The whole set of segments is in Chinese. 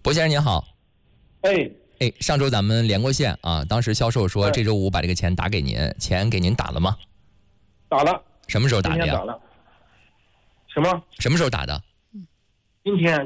博先生您好。上周咱们连过线啊，当时销售说这周五把这个钱打给您，钱给您打了吗？ 打了。 什么时候打的呀？ 今天打了。 什么时候打的？ 今天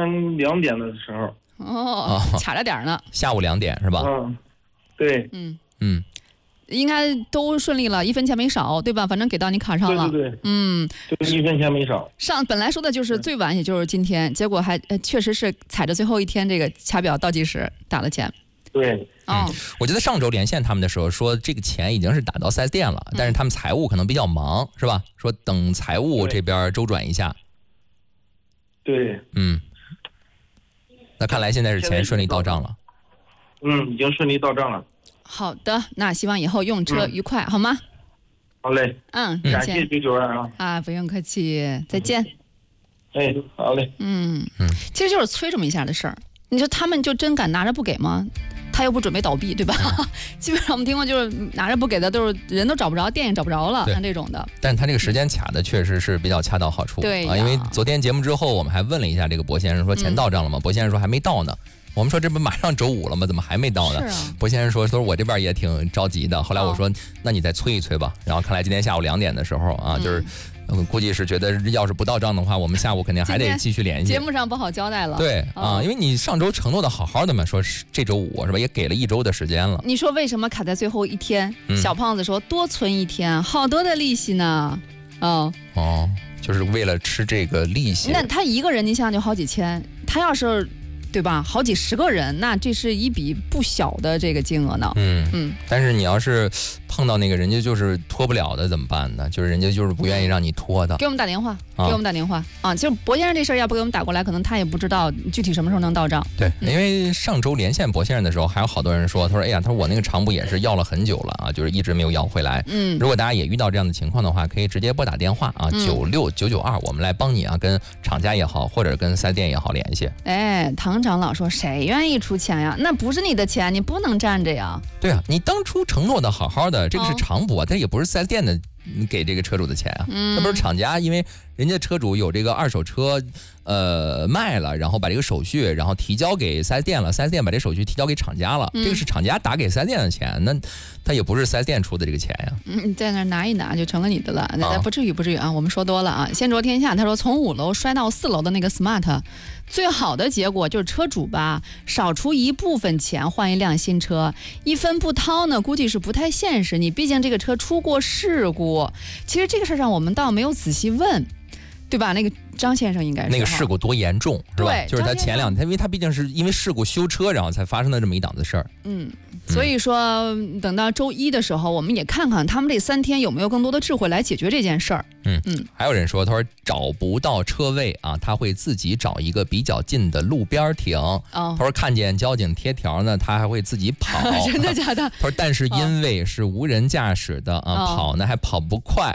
2点的时候。 卡着点呢。 下午2点是吧？ 对。 应该都顺利了，1分钱没少，对吧？反正给到你卡上了。 对。就是1分钱没少。 本来说的就是最晚也就是今天，结果还确实是踩着最后一天这个卡表倒计时打了钱。 对。 我记得上周连线他们的时候说这个钱已经是打到4S店了，但是他们财务可能比较忙，是吧？说等财务这边周转一下。 对。 那看来现在是钱顺利到账了。 已经顺利到账了。 好的，那希望以后用车愉快，好吗？ 好嘞。感谢992 啊。不用客气，再见。 好嘞。 其实就是催这么一下的事儿。你说他们就真敢拿着不给吗？他又不准备倒闭，对吧？基本上我们听过就是拿着不给的，都是人都找不着，店也找不着了，像这种的。 但他这个时间卡的确实是比较恰到好处。 对因为昨天节目之后，我们还问了一下这个博先生，说钱到账了吗？博先生说还没到呢。我们说这不马上周五了吗？怎么还没到呢？博先生说我这边也挺着急的。后来我说那你再催一催吧。然后看来今天下午2点的时候啊，就是估计是觉得要是不到账的话，我们下午肯定还得继续联系。 节目上不好交代了。 对因为你上周承诺的好好的嘛，说这周五是吧，也给了1周的时间了。 你说为什么卡在最后一天？小胖子说多存1天，好多的利息呢。 就是为了吃这个利息。 那他一个人，你想想就好几千，他要是对吧，好几10个人，那这是一笔不小的这个金额呢。 但是你要是碰到那个人家就是拖不了的怎么办呢？就是人家就是不愿意让你拖的。 给我们打电话，其实博先生这事儿要不给我们打过来，可能他也不知道具体什么时候能到账。 对，因为上周连线博先生的时候，还有好多人说，他说我那个长补也是要了很久了啊，就是一直没有要回来。如果大家也遇到这样的情况的话，可以直接拨打电话啊，96992，我们来帮你啊，跟厂家也好，或者跟4S店也好联系。 唐长老说谁愿意出钱呀？那不是你的钱，你不能占着呀。 对啊，你当初承诺的好好的，这个是长补啊，但也不是4S店的给这个车主的钱啊，那不是厂家，因为人家车主有这个二手车卖了，然后把这个手续然后提交给4S店了，4S店把这手续提交给厂家了，这个是厂家打给4S店的钱，那他也不是4S店出的这个钱呀。 你在那拿一拿就成了你的了，不至于啊，我们说多了啊。先卓天下他说从5楼摔到4楼的那个 smart， 最好的结果就是车主吧少出一部分钱换一辆新车，1分不掏呢估计是不太现实，你毕竟这个车出过事故。其实这个事儿上我们倒没有仔细问，对吧？那个张先生应该是那个事故多严重是吧？ 对， 就是他前2天，因为他毕竟是因为事故修车，然后才发生的这么一档子事儿。 所以说等到周1的时候，我们也看看他们这3天有没有更多的智慧来解决这件事儿。 还有人说，他说找不到车位啊，他会自己找一个比较近的路边停。他说看见交警贴条呢，他还会自己跑。 真的假的？ 他说但是因为是无人驾驶的跑呢还跑不快。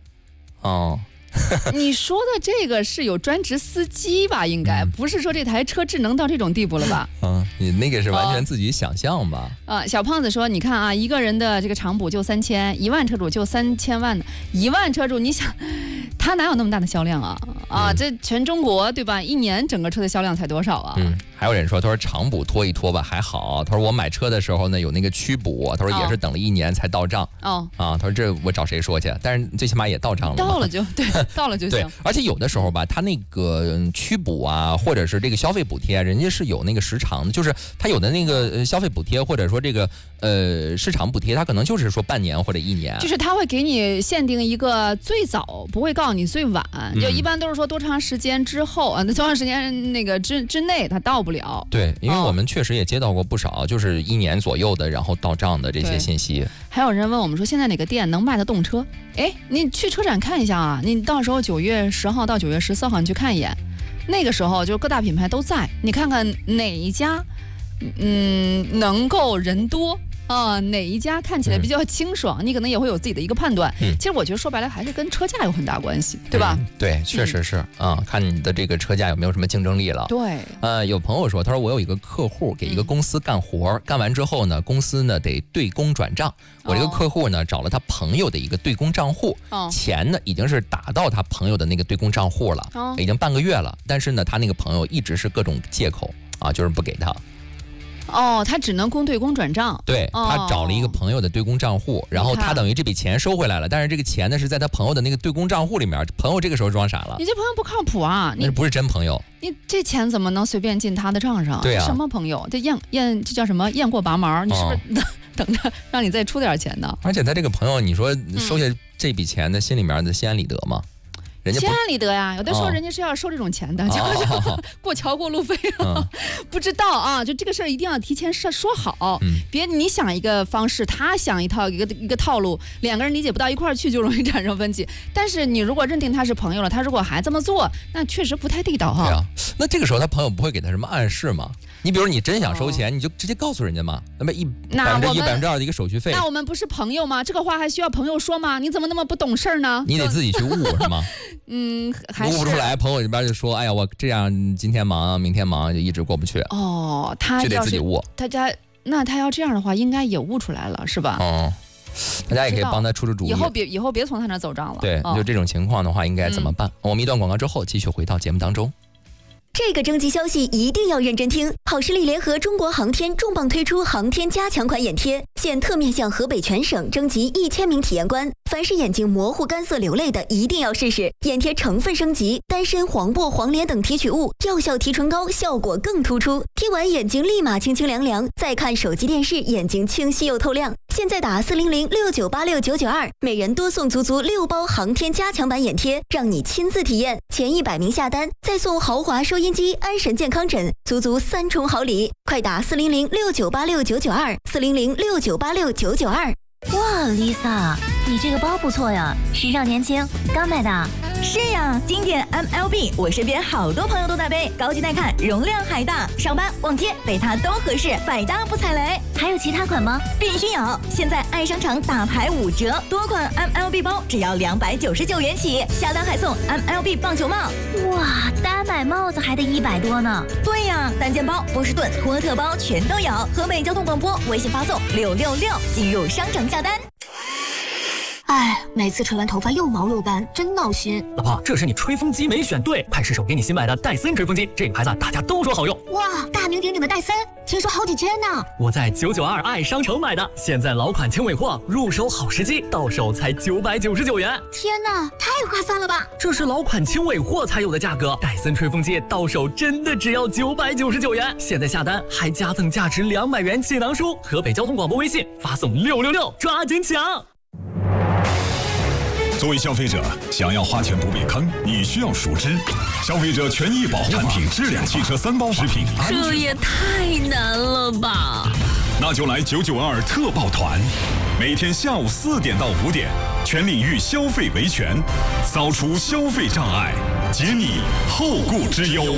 你说的这个是有专职司机吧？应该不是说这台车智能到这种地步了吧？ 你那个是完全自己想象吧？ 小胖子说，你看啊，一个人的这个长补就3000，1万车主就3000万的，1万车主，你想他哪有那么大的销量啊？这全中国对吧？1年整个车的销量才多少啊？ 还有人说，他说长补拖一拖吧还好，他说我买车的时候呢有那个驱补，他说也是等了1年才到账。他说这我找谁说去？但是最起码也到账了。 到了就对，到了就行。 对，而且有的时候吧，他那个驱补啊，或者是这个消费补贴，人家是有那个时长的，就是他有的那个消费补贴，或者说这个市场补贴，他可能就是说半年或者1年， 就是他会给你限定一个最早，不会告诉你最晚，就一般都是说多长时间之后多长时间那个之内他到不了。 对，因为我们确实也接到过不少，就是1年左右的，然后到账的这些信息。 还有人问我们说，现在哪个店能卖得动车？你去车展看一下啊，你到时候9月10号到9月14号你去看一眼，那个时候就各大品牌都在，你看看哪一家能够人多哪一家看起来比较清爽，你可能也会有自己的一个判断。其实我觉得说白了还是跟车价有很大关系，对吧？ 对，确实是看你的这个车价有没有什么竞争力了。 对， 有朋友说，他说我有一个客户给一个公司干活，干完之后呢，公司呢得对公转账。我这个客户呢找了他朋友的一个对公账户，钱呢已经是打到他朋友的那个对公账户了，已经半个月了，但是呢他那个朋友一直是各种借口。 啊，就是不给他。 哦，他只能公对公转账。 对，他找了一个朋友的对公账户，然后他等于这笔钱收回来了，但是这个钱呢是在他朋友的那个对公账户里面，朋友这个时候装傻了。 你这朋友不靠谱啊！ 那不是真朋友。 你这钱怎么能随便进他的账上？ 对啊， 什么朋友？这这叫什么？雁过拔毛？你是不是等着让你再出点钱呢？ 而且他这个朋友，你说收下这笔钱的心里面的心安理得吗？人家心安理得呀，有的时候人家是要收这种钱的，就是过桥过路费，不知道啊，就这个事儿一定要提前说好，别你想一个方式，他想一个套路，两个人理解不到一块儿去，就容易产生分歧。但是你如果认定他是朋友了，他如果还这么做，那确实不太地道哈。 对啊，那这个时候他朋友不会给他什么暗示吗？你比如你真想收钱，你就直接告诉人家嘛，那么1%、2%的一个手续费。 那我们不是朋友吗？这个话还需要朋友说吗？你怎么那么不懂事儿呢？ 你得自己去悟是吗？ 还是悟不出来，朋友这边就说：“哎呀，我这样今天忙，明天忙，就一直过不去。” 哦，他就得自己悟。 他要这样的话，应该也悟出来了，是吧？ 哦，大家也可以帮他出主意。 以后别从他那走账了。 对，就这种情况的话，应该怎么办？我们一段广告之后，继续回到节目当中。 这个征集消息一定要认真听！好视力联合中国航天重磅推出航天加强款眼贴，现特面向河北全省征集1000名体验官，凡是眼睛模糊、干涩、流泪的，一定要试试。眼贴成分升级，丹参、黄柏、黄连等提取物，药效提纯高，效果更突出。贴完眼睛立马清清凉凉，再看手机电视，眼睛清晰又透亮。现在打40069869992，每人多送足6包航天加强版眼贴，让你亲自体验。前100名下单，再送豪华收音机、安神健康枕，足3重好礼。快打40069869924，40069869992。 哇 ，Lisa， 你这个包不错呀，时尚年轻，刚买的。 是呀，经典 MLB， 我身边好多朋友都在背，高级耐看，容量还大，上班逛街背它都合适，百搭不踩雷。 还有其他款吗？ 必须有！现在爱商场大牌5折，多款 MLB 包只要299元起，下单还送 MLB 棒球帽。 哇，单买帽子还得100多呢。 对呀，单件包、波士顿、托特包全都有。河北交通广播微信发送666，进入商城下单。 哎，每次吹完头发又毛又干，真闹心。 老婆，这是你吹风机没选对，快试手给你新买的戴森吹风机，这个牌子大家都说好用。 哇，大名鼎鼎的戴森，听说好几千呢。 我在992爱商城买的，现在老款轻尾货，入手好时机，到手才999元。 天哪，太划算了吧！ 这是老款轻尾货才有的价格，戴森吹风机到手真的只要999元。现在下单还加赠价值200元气囊书。河北交通广播微信发送666，抓紧抢！ 作为消费者，想要花钱不被坑，你需要熟知消费者权益保护产品质量汽车3包食品。 这也太难了吧！ 那就来992特报团，每天下午4点到5点，全领域消费维权，扫除消费障碍，解你后顾之忧。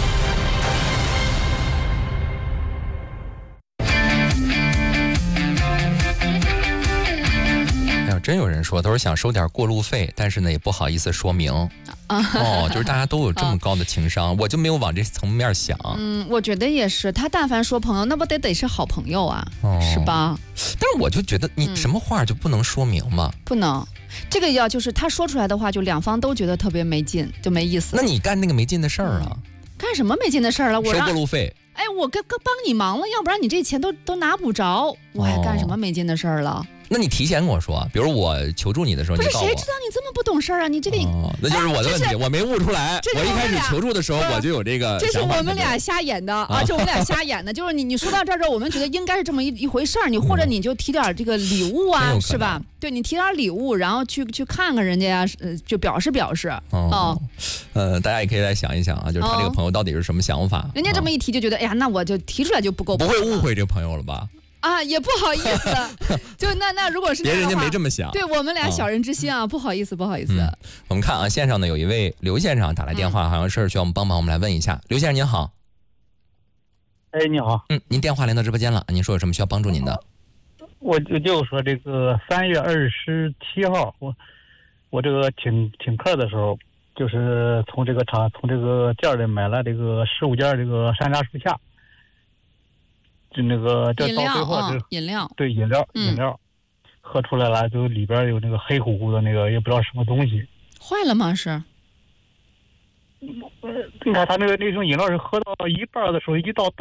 真有人说都是想收点过路费，但是呢也不好意思说明。就是大家都有这么高的情商，我就没有往这层面想。 我觉得也是，他但凡说朋友，那不得是好朋友啊，是吧？ 但是我就觉得你什么话就不能说明吗？ 不能，这个要就是他说出来的话，就两方都觉得特别没劲，就没意思。 那你干那个没劲的事儿啊？ 干什么没劲的事儿了？我收过路费。 哎，我帮你忙了，要不然你这钱都拿不着，我还干什么没劲的事儿了？ 那你提前跟我说，比如我求助你的时候， 不是你告诉我。 谁知道你这么不懂事儿啊？你这个那就是我的问题，我没悟出来。我一开始求助的时候，我就有这个。 这是我们俩瞎演的啊！这我们俩瞎演的，就是你说到这儿，我们觉得应该是这么一回事儿，你或者你就提点这个礼物啊，是吧？对，你提点礼物，然后去看看人家呀，就表示。 大家也可以来想一想啊，就是他这个朋友到底是什么想法？ 人家这么一提就觉得，哎呀，那我就提出来就不够。 不会误会这个朋友了吧？ 啊，也不好意思，就那如果是别人家没这么想， 对我们俩小人之心啊，不好意思。 我们看啊，线上呢有一位刘先生打来电话，好像是需要我们帮忙，我们来问一下，刘先生您好。 哎，你好。 您电话连到直播间了，您说有什么需要帮助您的？ 我就说这个3月27号，我这个请客的时候，就是从这个店里买了这个15件这个山楂树下。就那个叫到最后饮料， 对饮料，喝出来了，就里边有那个黑乎乎的那个，也不知道什么东西。 坏了吗？是？ 你看他那种饮料是喝到一半的时候，一到